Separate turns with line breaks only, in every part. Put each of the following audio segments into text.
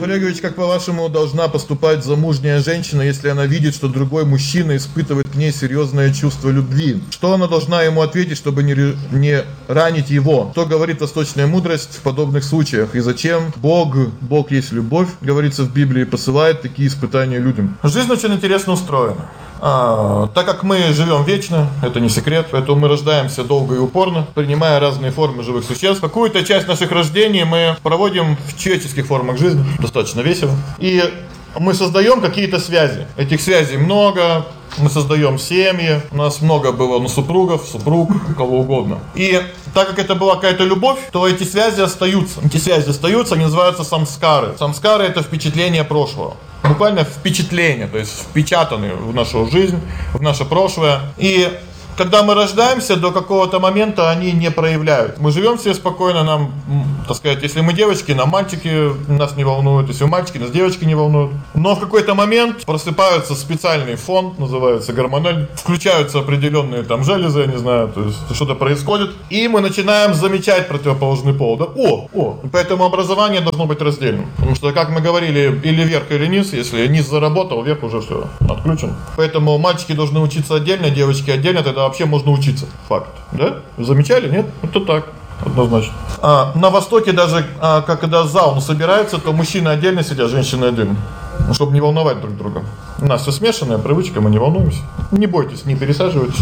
Олегович, как по-вашему должна поступать замужняя женщина, если она видит, что другой мужчина испытывает к ней серьезное чувство любви? Что она должна ему ответить, чтобы не ранить его? Что говорит восточная мудрость в подобных случаях? И зачем Бог есть любовь, говорится в Библии, посылает такие испытания людям? Жизнь очень интересно устроена. Так как мы живем вечно, это не секрет, поэтому мы рождаемся долго и упорно, принимая разные формы живых существ. Какую-то часть наших рождений мы проводим в человеческих формах жизни, достаточно весело. И мы создаем какие-то связи. Этих связей много, мы создаем семьи, у нас много было супругов, супруг, кого угодно. И так как это была какая-то любовь, то эти связи остаются. Они называются самскары. Самскары — это впечатления прошлого. Буквально впечатления, то есть впечатаны в нашу жизнь, в наше прошлое. И когда мы рождаемся, до какого-то момента они не проявляют. Мы живем себе спокойно, нам, так сказать, если мы девочки, нам мальчики нас не волнуют, если мы мальчики, нас девочки не волнуют. Но в какой-то момент просыпается специальный фон, называется гормональный, включаются определенные там железы, я не знаю, то есть что-то происходит, и мы начинаем замечать противоположный пол. Да? Поэтому образование должно быть раздельным. Потому что, как мы говорили, или вверх, или низ, если низ заработал, вверх уже все отключен. Поэтому мальчики должны учиться отдельно, девочки отдельно, тогда вообще можно учиться. Факт. Да? Замечали? Нет? Это так. Однозначно. На Востоке даже, когда зал собирается, то мужчины отдельно сидят, женщины отдельно. Чтобы не волновать друг друга. У нас все смешанная привычка, мы не волнуемся. Не бойтесь, не пересаживайтесь.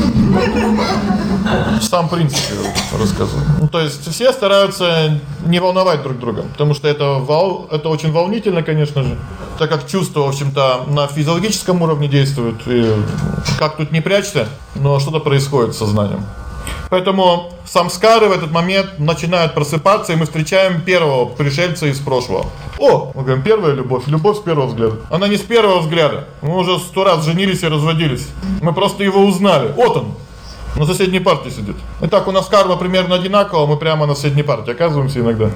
Сам принцип рассказываю. То есть все стараются не волновать друг друга, потому что это очень волнительно, конечно же, так как чувства, в общем-то, на физиологическом уровне действуют, и как тут не прячься, но что-то происходит с сознанием. Поэтому самскары в этот момент начинают просыпаться, и мы встречаем первого пришельца из прошлого. Мы говорим, первая любовь с первого взгляда. Она не с первого взгляда. Мы уже 100 раз женились и разводились. Мы просто его узнали. Вот он. На соседней партии сидит. Итак, у нас карма примерно одинакова, мы прямо на соседней партии оказываемся иногда.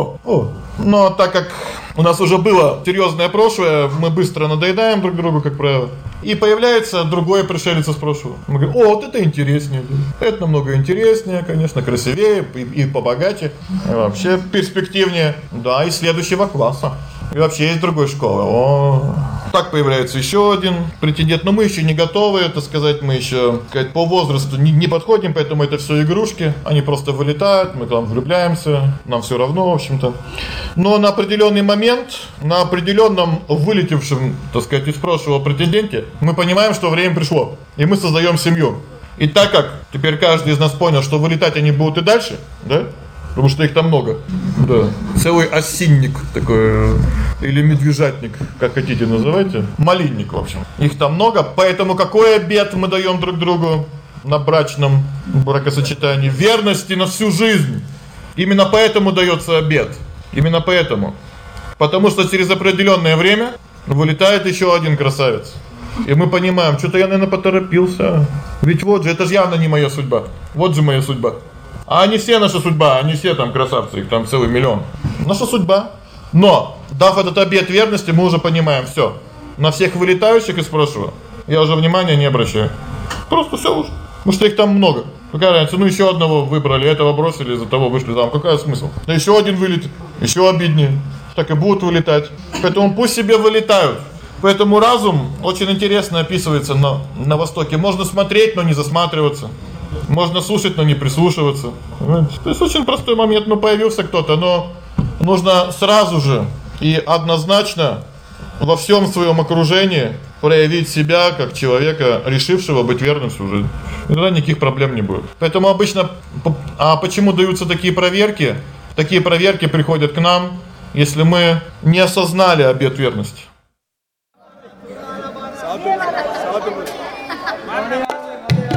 Но так как у нас уже было серьезное прошлое, мы быстро надоедаем друг другу, как правило. И появляется другой пришелец из прошлого. Мы говорим, вот это интереснее. Это намного интереснее, конечно, красивее и побогаче. И вообще перспективнее. Да, и следующего класса. И вообще из другой школы. Так появляется еще один претендент, но мы еще не готовы, это сказать, мы еще, по возрасту не подходим, поэтому это все игрушки, они просто вылетают, мы там влюбляемся, нам все равно, в общем-то. Но на определенный момент, на определенном вылетевшем, так сказать, из прошлого претенденте, мы понимаем, что время пришло, и мы создаем семью. И так как теперь каждый из нас понял, что вылетать они будут и дальше, да? Потому что их там много. Да. Целый осинник такой, или медвежатник, как хотите называйте. Малинник, в общем. Их там много, поэтому какой обет мы даем друг другу на брачном бракосочетании? Верности на всю жизнь. Именно поэтому дается обет. Именно поэтому. Потому что через определенное время вылетает еще один красавец. И мы понимаем, что-то я, наверное, поторопился. Ведь вот же, это же явно не моя судьба. Вот же моя судьба. А они все наша судьба, они все там красавцы, их там целый миллион. Наша судьба. Но, дав этот обет верности, мы уже понимаем, все. На всех вылетающих из прошлого я уже внимания не обращаю. Просто все уже. Потому что их там много. Какая разница? Еще одного выбрали, этого бросили, из-за того вышли замуж. Какой смысл? Да еще один вылетит, еще обиднее. Так и будут вылетать. Поэтому пусть себе вылетают. Поэтому разум очень интересно описывается на Востоке. Можно смотреть, но не засматриваться. Можно слушать, но не прислушиваться. То есть очень простой момент, появился кто-то, но нужно сразу же и однозначно во всем своем окружении проявить себя как человека, решившего быть верным всю жизнь. И тогда никаких проблем не будет. Поэтому обычно, почему даются такие проверки? Такие проверки приходят к нам, если мы не осознали обет верности.